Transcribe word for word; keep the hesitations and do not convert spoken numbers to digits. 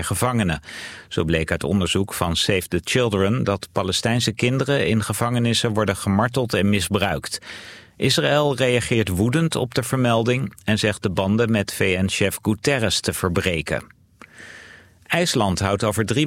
gevangenen. Zo bleek uit onderzoek van Save the Children dat Palestijnse kinderen in gevangenissen worden gemarteld en misbruikt. Israël reageert woedend op de vermelding en zegt de banden met V N-chef Guterres te verbreken. IJsland houdt over drie